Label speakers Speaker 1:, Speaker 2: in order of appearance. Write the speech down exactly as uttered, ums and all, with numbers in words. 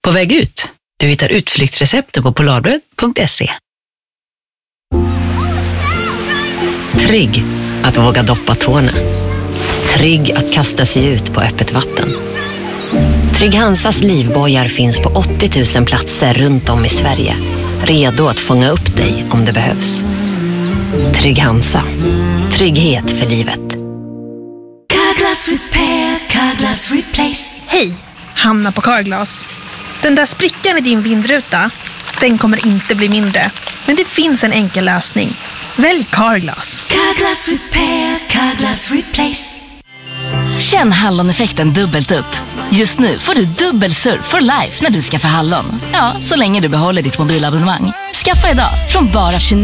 Speaker 1: På väg ut. Du hittar utflyktsrecepter på polarbröd punkt se.
Speaker 2: Trygg att våga doppa tårna. Trygg att kasta sig ut på öppet vatten. Trygg Hansas livbojar finns på åttio tusen platser runt om i Sverige. Redo att fånga upp dig om det behövs. Trygg Hansa. Trygghet för livet.
Speaker 3: Carglass repair, Carglass replace.
Speaker 4: Hej, Hanna på Carglass. Den där sprickan i din vindruta, den kommer inte bli mindre. Men det finns en enkel lösning. Välj Carglass.
Speaker 3: Carglass repair, Carglass replace.
Speaker 5: Känn Hallon-effekten dubbelt upp. Just nu får du dubbel surf for life när du skaffar Hallon. Ja, så länge du behåller ditt mobilabonnemang. Skaffa idag från bara tjugonio